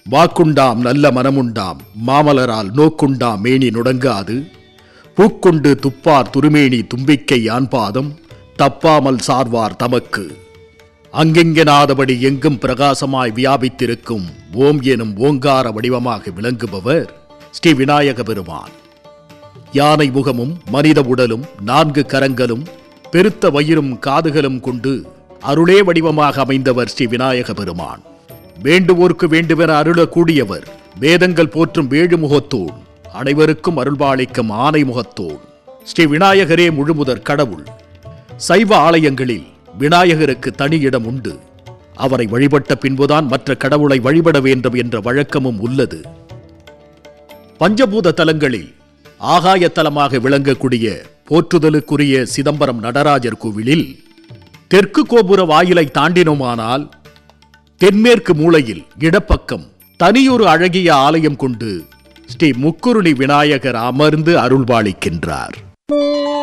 வாக்குண்டாம் நல்ல மனமுண்டாம் மாமலரால் நோக்குண்டாம் மேனி நுடங்காது பூக்கொண்டு துப்பார் துருமேனி தும்பிக்கை யான்பாதம் தப்பாமல் சார்வார் தமக்கு. அங்கெங்கெனாதபடி எங்கும் பிரகாசமாய் வியாபித்திருக்கும் ஓம் எனும் ஓங்கார வடிவமாக விளங்குபவர் ஸ்ரீ விநாயக பெருமான். யானை முகமும் மனித உடலும் 4 கரங்களும் பெருத்த வயிறும் காதுகளும் கொண்டு அருளே வடிவமாக அமைந்தவர் ஸ்ரீ விநாயக பெருமான். வேண்டுவோர்க்கு வேண்டுவென அருளக்கூடியவர். வேதங்கள் போற்றும் 7 முகத்தோன், அனைவருக்கும் அருள்பாளிக்கும் ஆனை முகத்தோன் ஸ்ரீ விநாயகரே முழுமுதற் கடவுள். சைவ ஆலயங்களில் விநாயகருக்கு தனி இடம் உண்டு. அவரை வழிபட்ட பின்புதான் மற்ற கடவுளை வழிபட வேண்டும் என்ற வழக்கமும் உள்ளது. பஞ்சபூத தலங்களில் ஆகாய தலமாக விளங்கக்கூடிய போற்றுதலுக்குரிய சிதம்பரம் நடராஜர் கோவிலில் தெற்கு கோபுர வாயிலை தாண்டினோமானால் தென்மேற்கு மூலையில் இடப்பக்கம் தனியொரு அழகிய ஆலயம் கொண்டு ஸ்ரீ முக்குருணி விநாயகர் அமர்ந்து அருள்பாளிக்கின்றார்.